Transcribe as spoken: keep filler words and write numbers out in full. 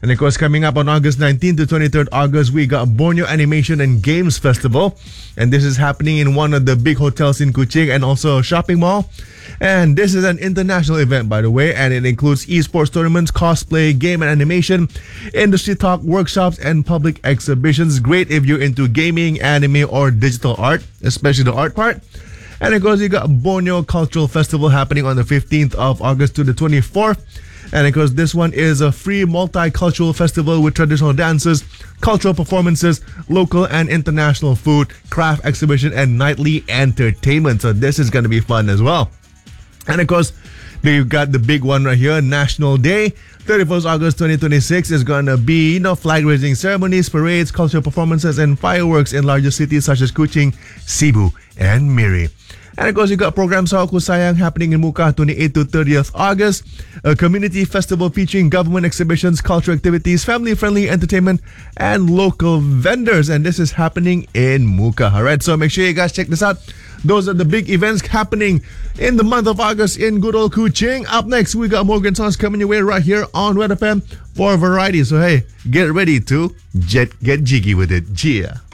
And of course, coming up on August nineteenth to twenty-third August, we got Borneo Animation and Games Festival. And this is happening in one of the big hotels in Kuching and also a shopping mall. And this is an international event, by the way, and it includes esports tournaments, cosplay, game and animation, industry talk, workshops, and public exhibitions. Great if you're into gaming, anime, or digital art, especially the art part. And of course, you got Borneo Cultural Festival happening on the fifteenth of August to the twenty-fourth. And of course, this one is a free multicultural festival with traditional dances, cultural performances, local and international food, craft exhibition, and nightly entertainment. So this is going to be fun as well. And of course, you've got the big one right here, National Day. thirty-first August twenty twenty-six is going to be, you know, flag raising ceremonies, parades, cultural performances, and fireworks in larger cities such as Kuching, Cebu, and Miri. And of course, you got programs Sa Aku Sayang happening in Muka twenty-eighth to thirtieth August. A community festival featuring government exhibitions, cultural activities, family-friendly entertainment, and local vendors. And this is happening in Muka. Alright, so make sure you guys check this out. Those are the big events happening in the month of August in good old Kuching. Up next, we got Morgan songs coming your way right here on Red F M for variety. So hey, get ready to jet get jiggy with it. Gia.